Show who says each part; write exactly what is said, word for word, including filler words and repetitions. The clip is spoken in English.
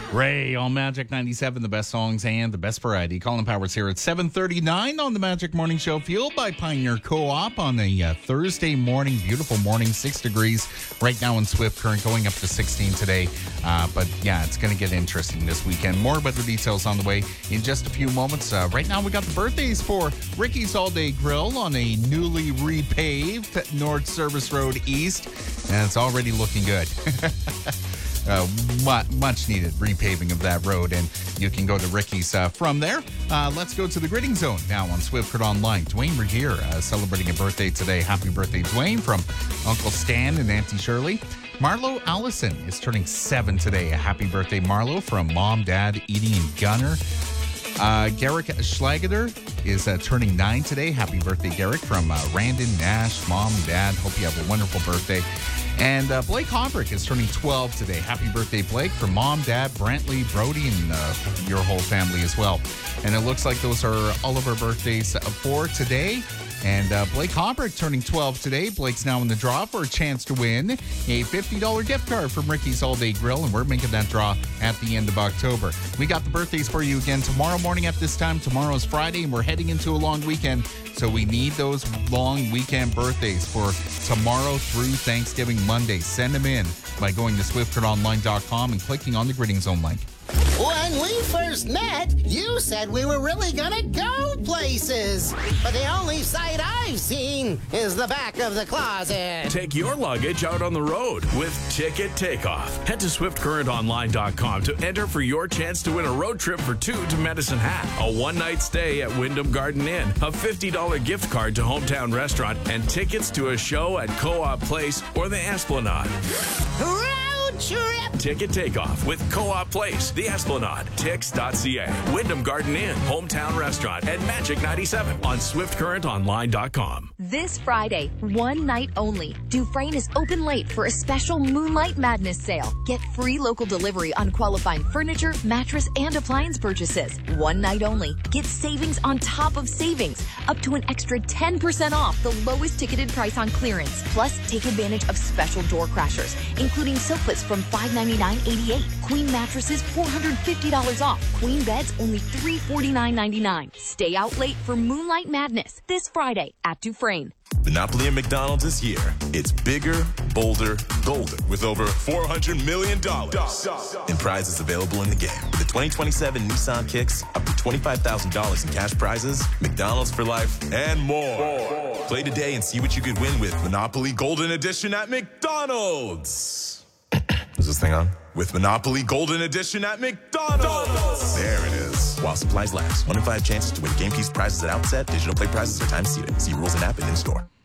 Speaker 1: Ray on Magic ninety-seven, the best songs and the best variety. Colin Powers here at seven thirty-nine on the Magic Morning Show, fueled by Pioneer Co-op on a uh, Thursday morning. Beautiful morning, six degrees right now in Swift Current, going up to sixteen today. Uh, but yeah, it's going to get interesting this weekend. More weather details on the way in just a few moments. Uh, right now, we got the birthdays for Ricky's All Day Grill on a newly repaved North Service Road East, and it's already looking good. Uh, much, much needed repaving of that road, and you can go to Ricky's uh, from there. Uh, let's go to the Gridding Zone now on Swift Current Online. Dwayne Revere uh, celebrating a birthday today. Happy birthday, Dwayne, from Uncle Stan and Auntie Shirley. Marlo Allison is turning seven today. A happy birthday, Marlo, from Mom, Dad, Edie, and Gunner. Uh, Garrick Schlageter is uh, turning nine today. Happy birthday, Garrick, from uh, Randon, Nash, Mom, Dad. Hope you have a wonderful birthday. And uh, Blake Hombrick is turning twelve today. Happy birthday, Blake, from Mom, Dad, Brantley, Brody, and uh, your whole family as well. And it looks like those are all of our birthdays for today. And uh, Blake Hombrick turning twelve today. Blake's now in the draw for a chance to win a fifty dollars gift card from Ricky's All Day Grill, and we're making that draw at the end of October. We got the birthdays for you again tomorrow morning at this time. Tomorrow is Friday, and we're heading into a long weekend, so we need those long weekend birthdays for tomorrow through Thanksgiving Monday. Send them in by going to swift current online dot com and clicking on the Gridding Zone link.
Speaker 2: When we first met, you said we were really gonna go places. But the only sight I've seen is the back of the closet.
Speaker 3: Take your luggage out on the road with Ticket Takeoff. Head to swift current online dot com to enter for your chance to win a road trip for two to Medicine Hat, a one-night stay at Wyndham Garden Inn, a fifty dollars gift card to Hometown Restaurant, and tickets to a show at Co-op Place or the Esplanade.
Speaker 2: Road trip!
Speaker 3: Ticket Takeoff with Co-op Place, the Esplanade, tix dot c a, Wyndham Garden Inn, Hometown Restaurant, and Magic ninety-seven on swift current online dot com.
Speaker 4: This Friday, one night only, Dufresne is open late for a special Moonlight Madness sale. Get free local delivery on qualifying furniture, mattress, and appliance purchases. One night only. Get savings on top of savings, up to an extra ten percent off the lowest ticketed price on clearance. Plus, take advantage of special door crashers, including sofas from five ninety-nine eighty-eight, queen mattresses four hundred fifty dollars off, queen beds only three forty-nine ninety-nine. Stay out late for Moonlight Madness this Friday at Dufresne.
Speaker 5: Monopoly at McDonald's this year. It's bigger, bolder, golder with over four hundred million dollars in prizes available in the game. With the twenty twenty-seven Nissan Kicks, up to twenty-five thousand dollars in cash prizes, McDonald's for life, and more. more. Play today and see what you could win with Monopoly Golden Edition at McDonald's. Is this thing on? With Monopoly Golden Edition at McDonald's. There it is. While supplies last. One in five chances to win game piece prizes at outset. Digital play prizes are time seated. See rules and app and in store.